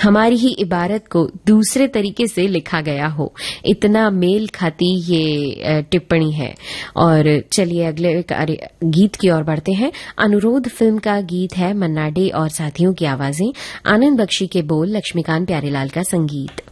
हमारी ही इबारत को दूसरे तरीके से लिखा गया हो, इतना मेल खाती ये टिप्पणी है। और चलिए अगले गीत की ओर बढ़ते हैं। अनुरोध फिल्म का गीत है, मन्ना डे और साथियों की आवाजें, आनंद बख्शी के बोल, लक्ष्मीकांत प्यारेलाल का संगीत।